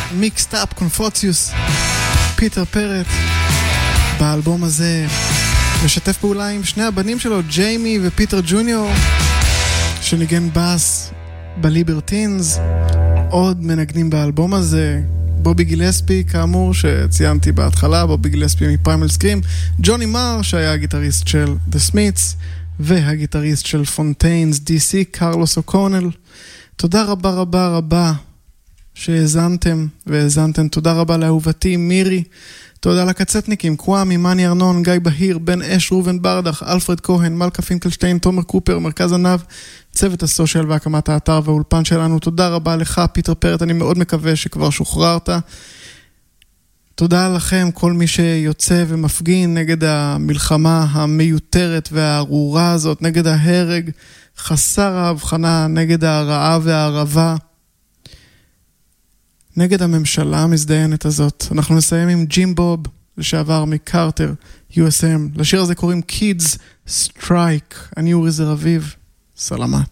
מיקסט אפ קונפוציוס, פיטר פרט, באלבום הזה משתף פעולה עם שני הבנים שלו, ג'יימי ופיטר ג'וניור, שניגן בס בליברטינס. עוד מנגנים באלבום הזה, בובי גילספי, כאמור, שציינתי בהתחלה, בובי גילספי מפריימל סקרים, ג'וני מר, שהיה הגיטריסט של The Smiths, והגיטריסט של פונטיינס DC, קרלוס אוקונל. תודה רבה רבה רבה שהאזנתם והאזנתם. תודה רבה לאהובתי מירי, תודה לקצטניקים, קוואמי, מני ארנון, גיא בהיר, בן אש, רובן ברדך, אלפרד כהן, מלכה פינקלשטיין, תומר קופר, מרכז ענב, צוות הסושיאל והקמת האתר והאולפן שלנו. תודה רבה לך פיטר פרט, אני מאוד מקווה שכבר שוחררת. תודה לכם, כל מי שיוצא ומפגין נגד המלחמה המיותרת והארורה הזאת, נגד ההרג חסר ההבחנה, נגד הרעה והערבה, נגד הממשלה המזדיינת הזאת. אנחנו נסיים עם ג'ים בוב, לשעבר מקארטר, USM. לשיר הזה קוראים Kids Strike. אני אורי זרביב, סלמת.